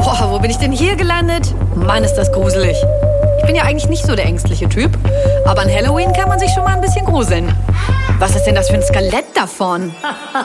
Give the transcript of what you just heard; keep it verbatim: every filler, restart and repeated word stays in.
Boah, wo bin ich denn hier gelandet? Mann, ist das gruselig. Ich bin ja eigentlich nicht so der ängstliche Typ, aber an Halloween kann man sich schon mal ein bisschen gruseln. Was ist denn das für ein Skelett davon?